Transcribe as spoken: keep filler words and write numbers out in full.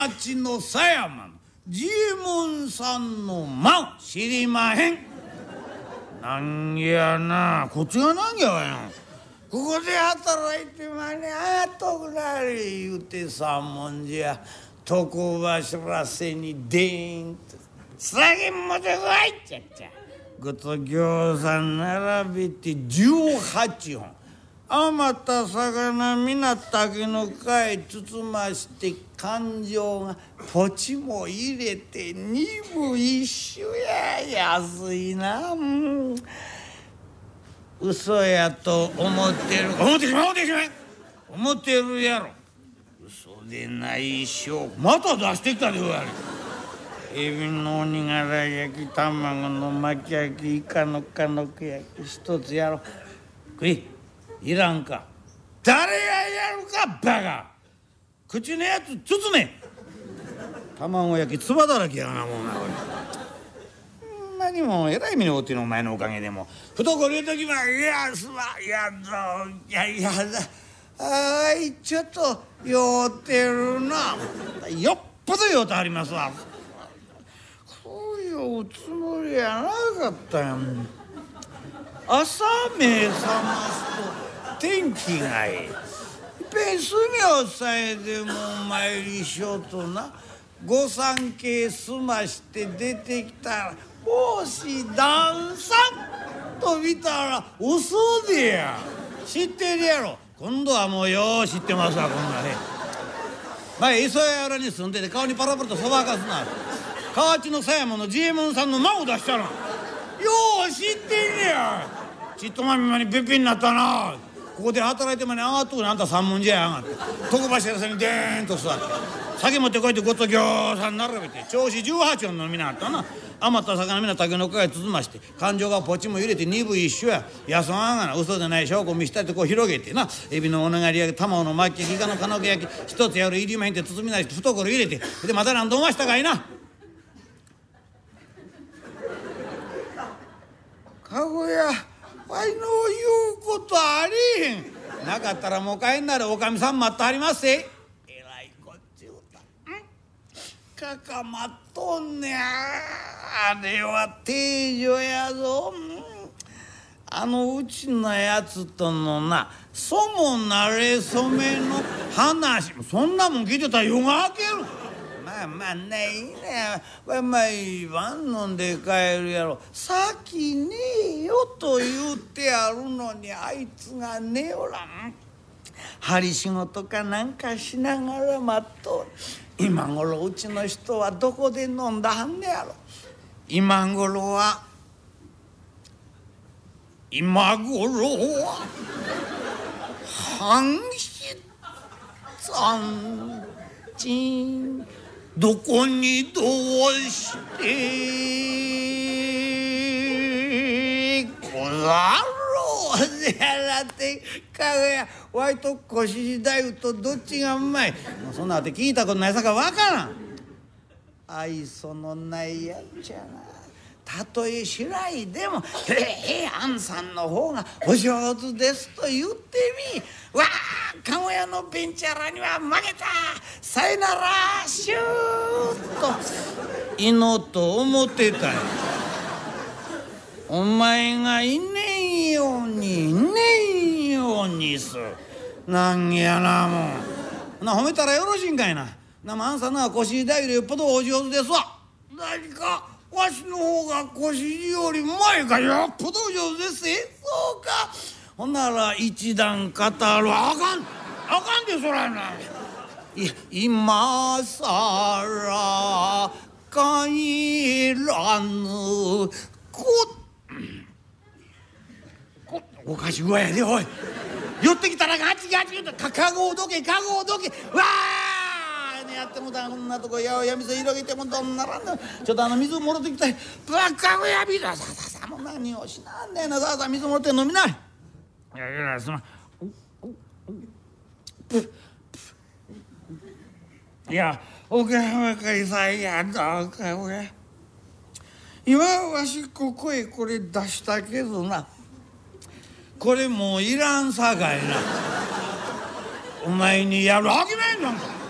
町の狭山のジエモンさんの間を知りまへん。なんやな、こっちがなんやわよ。ここで働いて間にあとくなり言うて三文字や床柱背にでーんと酒持ってこいっちゃっちゃごとぎょうさん並べてじゅうはっぽん余った魚みな竹の皮包まして勘定がポチも入れて二分一緒や。安いな。うん嘘やと思ってる思ってしまう思ってしまう思ってるやろ。嘘でないしょまた出してきたでござる。エビの鬼柄焼き卵の巻き焼きイカのかのこ焼き一つやろ。食いいらんか。誰がやるかバカ。口のやつ包め。卵焼きつばだらけやなもんな。にもえらい目に遭ってのお前のおかげでも懐入れときまいやすまいやぞいやいやだあいちょっと酔ってるな。よっぽど酔ってはりますわ。こういうつもりやなかったやん。朝目覚ますと天気がいい。いっぺん住みをさえでも参りしようとな御三家済まして出てきたらもし旦さんと見たら嘘でや。知ってるやろ。今度はもうよう知ってますわこんなね。前磯屋裏に住んでて顔にパラパラとそばかすな。河内の狭山のジエモンさんの間を出したな。よう知ってんねや。ちっとまみまにべっぴんになったな。ここで働いてまに上がっとくねあんた三文字やがって床柱さんにでーんと座って酒持ってこいってごっとぎょうさん並べて調子じゅうはちおんのみなあったな。余った魚みな竹の皮包まして勘定がポチも入れて二分一緒や。やそあんがな嘘でない証拠見したってこう広げてなエビのおながり焼き卵の巻き焼きイカのかのこ焼き一つやる入りまへんって包みなして懐入れてでまた何度もましたかいな。かごやわいの言うことありへん。なかったらもう帰んならおかみさん待ってはりますせ。えらいこっちゅうた。かかまっとんねあ。あれは定女やぞ。あのうちのやつとのなそもなれそめの話そんなもん聞いてたら夜が明ける。まあまあねいいねまあ毎晩飲んで帰るやろ。先ねえよと言うてあるのにあいつが寝おらん。針仕事かなんかしながら待っとる。今頃うちの人はどこで飲んだはんねやろ。今頃は今頃は半七三ちどこにどうしてござろうでやらてかぐやわいと腰太夫とどっちがうまい。もうそんなって聞いたことないさかわからん。愛想のないやっちゃな。たとえ白いでも「へえあんさんの方がお上手です」と言ってみ。わあかごやのベンチャラには負けたさよならシューッと祈っと思ってたよ。お前がいねえようにいねえようにすなんやなもんな褒めたらよろしいんかいな。なまあんさんのは腰大でよっぽどお上手ですわ。何かわしの方が腰より前かよっぽどお上手ですえ。そうかほんなら一段語る。あかんあかんでそらな。い今さら帰らぬここおかしいわやでおい。寄ってきたらガチガチ言うとかかごをどけかごをどけわあやってもたこんなとこやおや水広げてもどんならんの。ちょっとあの水もろてきたい。ばっかごや水さささもう何をしなんねえな。さあさあ水もろて飲みない。いやいやすまん。いやおかわかりさいやどうかおや今わしここへこれ出したけどなこれもういらんさかいな。お前にやるわけないんなんか。